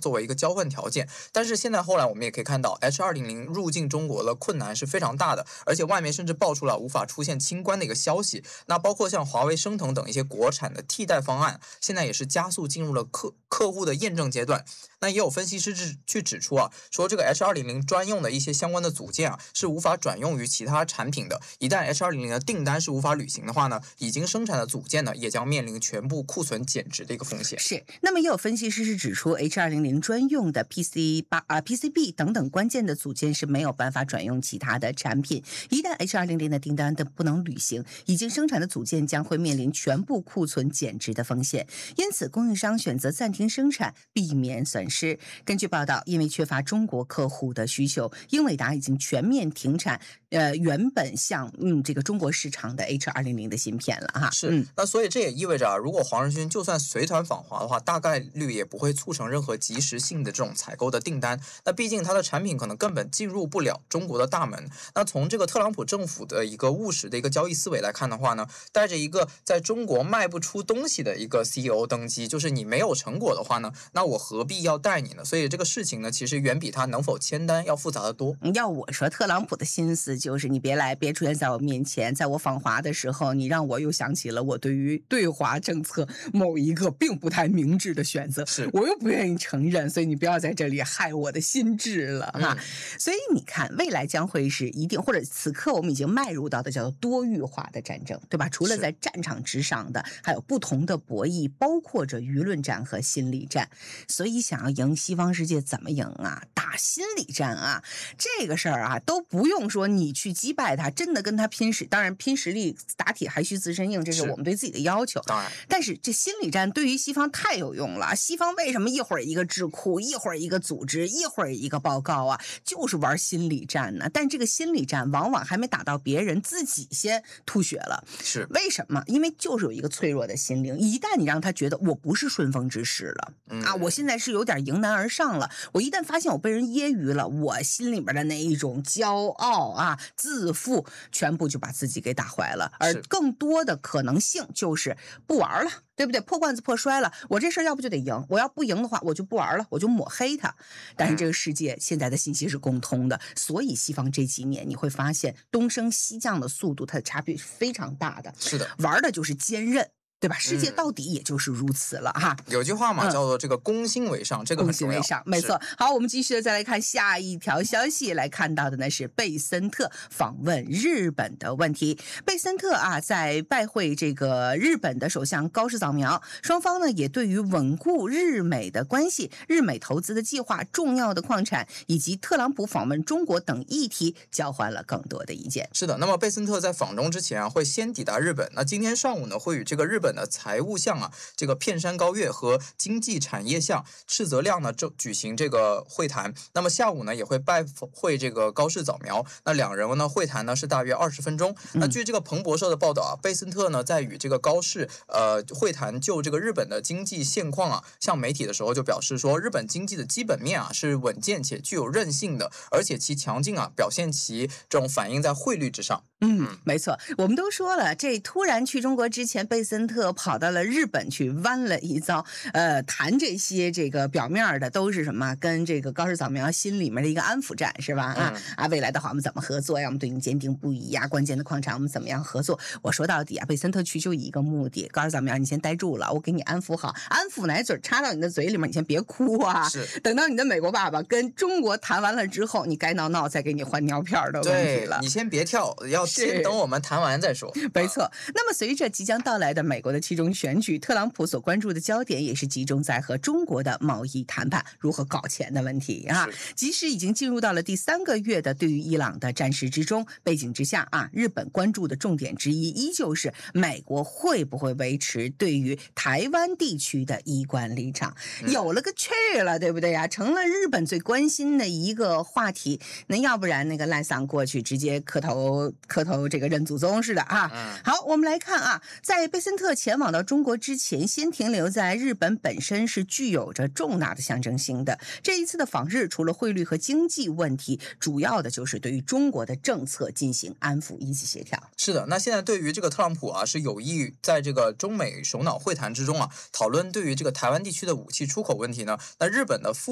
作为一个交换条件。但是现在后来我们也可以看到 H200 入境中国的困难是非常大的，而且外面甚至爆出了无法出现清关的一个消息。那包括像华为、升腾等一些国产的替代方案，现在也是加速进入了客户的验证阶段。那也有分析师去指出啊，说这个 H200 专用的一些相关的组件啊，是无法转用于其他产品的。一旦 H200 的订单是无法履行的话呢，已经生产的组件呢，也将面临全部库存减值的一个风险。 是，那么也有分析师是指出 H200 专用的 PCB 等等关键的组件是没有办法转用其他的产品。一旦 H200 的订单不能履行，已经生产的组件将会面临全部库存减值的风险。因此，供应商选择暂停生产，避免损失。根据报道，因为缺乏中国客户的需求，英伟达已经全面停产原本向这个中国市场的 H200 的芯片了哈。 是，那所以这也意味着啊，如果黄仁勋就算随团访华的话，大概率也不会促成任何及时性的这种采购的订单。那毕竟他的产品可能根本进入不了中国的大门。那从这个特朗普政府的一个务实的一个交易思维来看的话呢，带着一个在中国卖不出东西的一个 CEO 登基，就是你没有成果的话呢，那我何必要带你呢？所以这个事情呢，其实远比他能否签单要复杂的多。 要我说，特朗普的心思就是你别出现在我面前，在我访华的时候，你让我又想起了我对于对华政策某一个并不太明智的选择，我又不愿意承认，所以你不要在这里害我的心智了哈。所以你看，未来将会是一定，或者此刻我们已经迈入到的叫做多域化的战争，对吧？除了在战场之上的，还有不同的博弈，包括着舆论战和心理战。所以想要赢西方世界怎么赢啊？打心理战啊！这个事儿啊，都不用说你去击败他，真的跟他拼当然拼实力，打铁还需自身硬，这是我们对自己的要求。 当然， 但是这心理战对于西方太有用了。西方为什么一会儿一个智库，一会儿一个组织，一会儿一个报告啊？就是玩心理战呢。但这个心理战往往还没打到别人，自己先吐血了。 是为什么？因为就是有一个脆弱的心灵，一旦你让他觉得我不是顺风之势了我现在是有点迎难而上了，我一旦发现我被人揶揄了，我心里边的那一种骄傲啊、自负，全部就把自己给打坏了。而更多的可能性就是不玩了，对不对？破罐子破摔了，我这事儿要不就得赢，我要不赢的话，我就不玩了，我就抹黑他。但是这个世界现在的信息是共通的，所以西方这几年你会发现东升西降的速度，它的差别是非常大的。 是的， 玩的就是坚韧。对吧？世界到底也就是如此了哈。 有句话嘛，叫做这个攻心为上，这个很重要。 攻心为上，没错。好，我们继续的再来看下一条消息，来看到的呢是贝森特访问日本的问题。贝森特在拜会这个日本的首相高市早苗，双方呢也对于稳固日美的关系、日美投资的计划、重要的矿产以及特朗普访问中国等议题交换了更多的意见。 是的，那么贝森特在访中之前会先抵达日本，那今天上午呢会与这个日本的财务相这个片山高月和经济产业相赤泽亮呢举行这个会谈。那么下午呢也会拜会这个高市早苗，那两人呢会谈呢是大约20分钟。那据这个彭博社的报道贝森特呢在与这个高市会谈就这个日本的经济现况向媒体的时候就表示说，日本经济的基本面是稳健且具有韧性的，而且其强劲表现其这种反映在汇率之上。 没错，我们都说了，这突然去中国之前，贝森特跑到了日本去弯了一遭，谈这些这个表面的都是什么？跟这个高市早苗心里面的一个安抚战是吧？未来的话我们怎么合作呀？我们对你坚定不移呀，关键的矿产我们怎么样合作？我说到底贝森特去就一个目的，高市早苗你先待住了，我给你安抚好，安抚奶嘴插到你的嘴里面，你先别哭啊。等到你的美国爸爸跟中国谈完了之后，你该闹再给你换尿片的问题了。 对，你先别跳，要先等我们谈完再说。 没错。那么随着即将到来的美国的期中选举，特朗普所关注的焦点也是集中在和中国的贸易谈判如何搞钱的问题即使已经进入到了第3个月的对于伊朗的战事之中，背景之下日本关注的重点之一依旧是美国会不会维持对于台湾地区的一贯立场。有了个去了，对不对呀？成了日本最关心的一个话题。那要不然那个赖桑过去直接磕头这个认祖宗似的好，我们来看在贝森特前往到中国之前，先停留在日本本身是具有着重大的象征性的。这一次的访日，除了汇率和经济问题，主要的就是对于中国的政策进行安抚以及协调。 是的，那现在对于这个特朗普是有意在这个中美首脑会谈之中讨论对于这个台湾地区的武器出口问题呢，那日本的